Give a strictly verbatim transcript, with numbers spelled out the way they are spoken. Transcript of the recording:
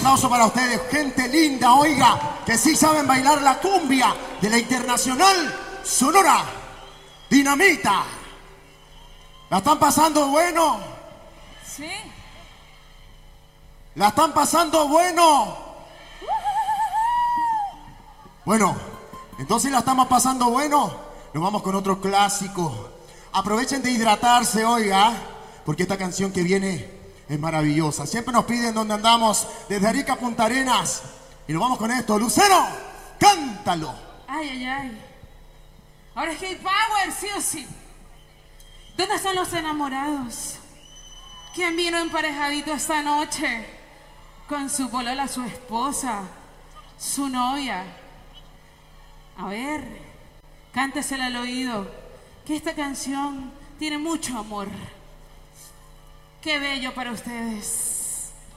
aplauso para ustedes, gente linda, oiga, que sí saben bailar la cumbia de la Internacional Sonora Dinamita. ¿La están pasando bueno? Sí. ¿La están pasando bueno? Bueno, entonces la estamos pasando bueno. Nos vamos con otro clásico. Aprovechen de hidratarse, oiga, porque esta canción que viene es maravillosa. Siempre nos piden dónde andamos, desde Arica a Punta Arenas. Y nos vamos con esto. Lucero, cántalo. Ay, ay, ay. Ahora es Hit Power, sí o sí. ¿Dónde están los enamorados? ¿Quién vino emparejadito esta noche? Con su polola, su esposa, su novia. A ver, cántesela al oído, que esta canción tiene mucho amor. Qué bello para ustedes.